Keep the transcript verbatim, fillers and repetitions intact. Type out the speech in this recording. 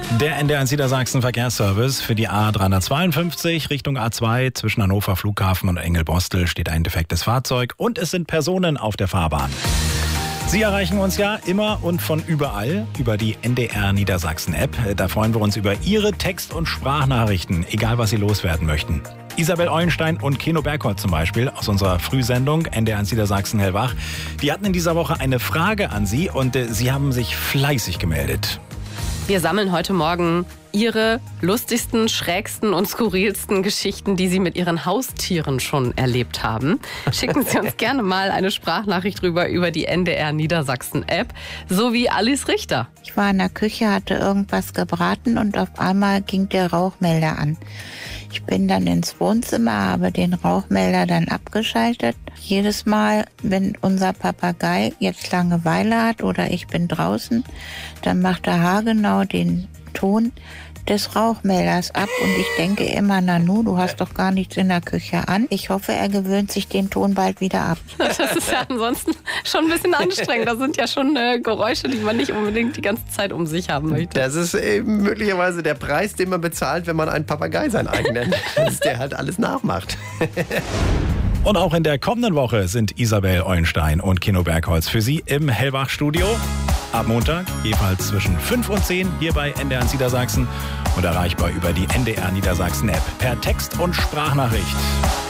Der N D R eins Niedersachsen Verkehrsservice für die A dreihundertzweiundfünfzig Richtung A zwei zwischen Hannover Flughafen und Engelbostel steht ein defektes Fahrzeug und es sind Personen auf der Fahrbahn. Sie erreichen uns ja immer und von überall über die N D R Niedersachsen App. Da freuen wir uns über Ihre Text- und Sprachnachrichten, egal was Sie loswerden möchten. Isabel Eulenstein und Keno Bergholz zum Beispiel aus unserer Frühsendung N D R eins Niedersachsen Hellwach. Die hatten in dieser Woche eine Frage an Sie und äh, Sie haben sich fleißig gemeldet. Wir sammeln heute Morgen Ihre lustigsten, schrägsten und skurrilsten Geschichten, die Sie mit Ihren Haustieren schon erlebt haben. Schicken Sie uns gerne mal eine Sprachnachricht rüber über die N D R Niedersachsen App, so wie Alice Richter. Ich war in der Küche, hatte irgendwas gebraten und auf einmal ging der Rauchmelder an. Ich bin dann ins Wohnzimmer, habe den Rauchmelder dann abgeschaltet. Jedes Mal, wenn unser Papagei jetzt Langeweile hat oder ich bin draußen, dann macht er haargenau den Ton des Rauchmelders ab und ich denke immer, Nanu, du hast doch gar nichts in der Küche an. Ich hoffe, er gewöhnt sich den Ton bald wieder ab. Das ist ja ansonsten schon ein bisschen anstrengend. Das sind ja schon äh, Geräusche, die man nicht unbedingt die ganze Zeit um sich haben möchte. Das ist eben möglicherweise der Preis, den man bezahlt, wenn man einen Papagei sein eigen nennt. Dass der halt alles nachmacht. Und auch in der kommenden Woche sind Isabel Eulenstein und Keno Bergholz für Sie im Hellwach-Studio. Ab Montag, jeweils zwischen fünf und zehn, hier bei N D R eins Niedersachsen und erreichbar über die N D R Niedersachsen App per Text- und Sprachnachricht.